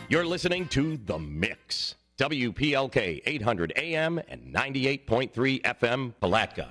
You're listening to The Mix. WPLK 800 AM and 98.3 FM, Palatka.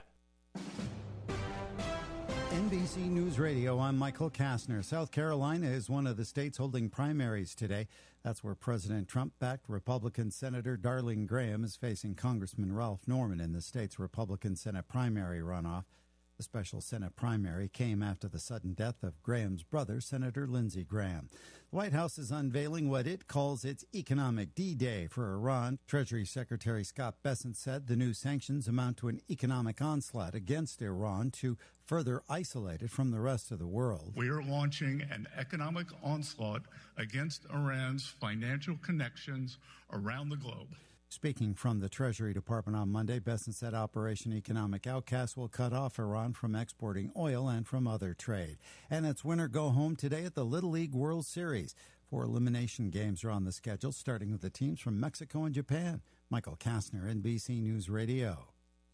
NBC News Radio, I'm Michael Kastner. South Carolina is one of the states holding primaries today. That's where President Trump-backed Republican Senator Darlene Graham is facing Congressman Ralph Norman in the state's Republican Senate primary runoff. The special Senate primary came after the sudden death of Graham's brother, Senator Lindsey Graham. The White House is unveiling what it calls its economic D-Day for Iran. Treasury Secretary Scott Bessent said the new sanctions amount to an economic onslaught against Iran to further isolate it from the rest of the world. We are launching an economic onslaught against Iran's financial connections around the globe. Speaking from the Treasury Department on Monday, Bessent said Operation Economic Outcast will cut off Iran from exporting oil and from other trade. And it's winner go home today at the Little League World Series. 4 elimination games are on the schedule, starting with the teams from Mexico and Japan. Michael Kastner, NBC News Radio.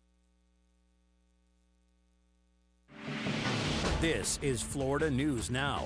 This is Florida News Now.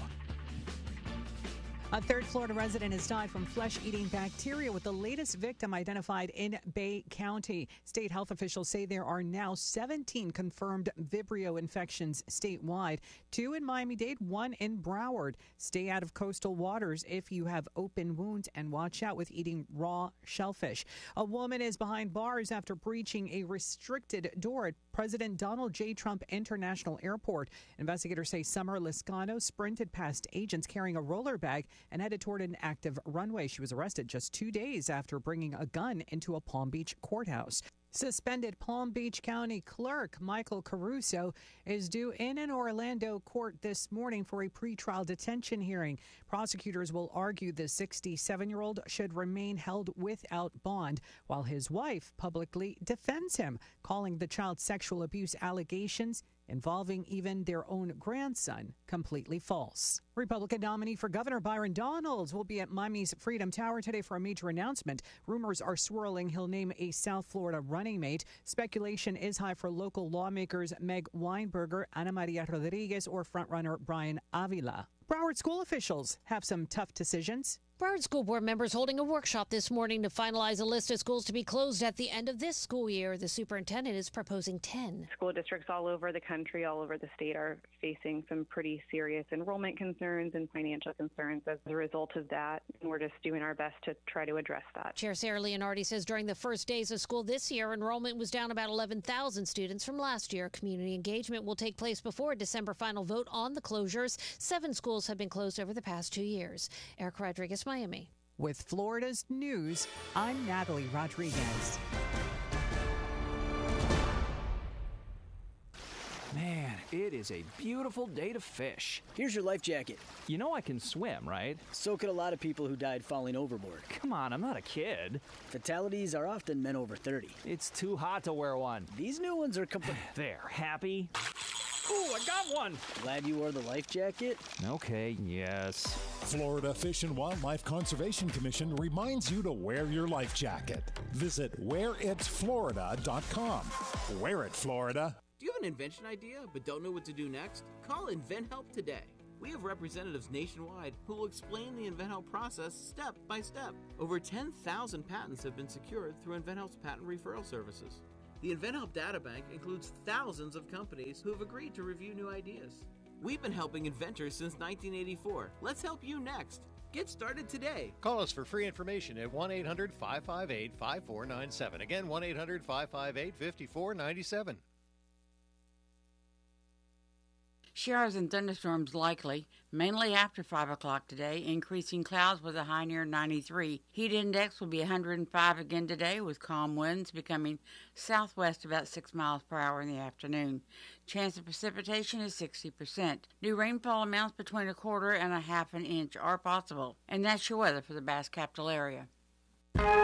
A third Florida resident has died from flesh-eating bacteria, with the latest victim identified in Bay County. State health officials say there are now 17 confirmed Vibrio infections statewide, 2 in Miami-Dade, 1 in Broward. Stay out of coastal waters if you have open wounds, and watch out with eating raw shellfish. A woman is behind bars after breaching a restricted door at President Donald J. Trump International Airport. Investigators say Summer Liscano sprinted past agents carrying a roller bag and headed toward an active runway. She was arrested just 2 days after bringing a gun into a Palm Beach courthouse. Suspended Palm Beach County Clerk Michael Caruso is due in an Orlando court this morning for a pretrial detention hearing. Prosecutors will argue the 67-year-old should remain held without bond, while his wife publicly defends him, calling the child sexual abuse allegations involving even their own grandson completely false. Republican nominee for Governor Byron Donalds will be at Miami's Freedom Tower today for a major announcement. Rumors are swirling he'll name a South Florida running mate. Speculation is high for local lawmakers Meg Weinberger, Ana Maria Rodriguez, or frontrunner Brian Avila. Broward school officials have some tough decisions. Broward School Board members holding a workshop this morning to finalize a list of schools to be closed at the end of this school year. The superintendent is proposing 10. School districts all over the country, all over the state, are facing some pretty serious enrollment concerns and financial concerns as a result of that. And we're just doing our best to try to address that. Chair Sarah Leonardi says during the first days of school this year, enrollment was down about 11,000 students from last year. Community engagement will take place before a December final vote on the closures. 7 schools have been closed over the past 2 years. Eric Rodriguez, Miami. With Florida's news, I'm Natalie Rodriguez. Man, it is a beautiful day to fish. Here's your life jacket. You know I can swim, right? So could a lot of people who died falling overboard. Come on, I'm not a kid. Fatalities are often men over 30. It's too hot to wear one. These new ones are There, happy? Ooh, I got one! Glad you wore the life jacket? Okay, yes. Florida Fish and Wildlife Conservation Commission reminds you to wear your life jacket. Visit wearitflorida.com. Wear it, Florida. Do you have an invention idea but don't know what to do next? Call InventHelp today. We have representatives nationwide who will explain the InventHelp process step by step. Over 10,000 patents have been secured through InventHelp's patent referral services. The InventHelp Databank includes thousands of companies who have agreed to review new ideas. We've been helping inventors since 1984. Let's help you next. Get started today. Call us for free information at 1-800-558-5497. Again, 1-800-558-5497. Showers and thunderstorms likely, mainly after 5 o'clock today, increasing clouds with a high near 93. Heat index will be 105 again today, with calm winds becoming southwest about 6 miles per hour in the afternoon. Chance of precipitation is 60%. New rainfall amounts between 1/4 and 1/2 inch are possible. And that's your weather for the Bass Capital area.